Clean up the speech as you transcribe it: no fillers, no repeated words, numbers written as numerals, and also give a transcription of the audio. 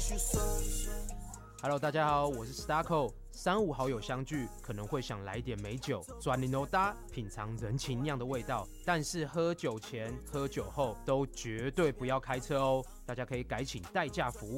Hello， 大家好，我是 Starco。3、5好友相聚，可能会想来点美酒，转零欧搭，品尝人情酿的味道。但是喝酒前、喝酒后都绝对不要开车哦，大家可以改请代驾服务。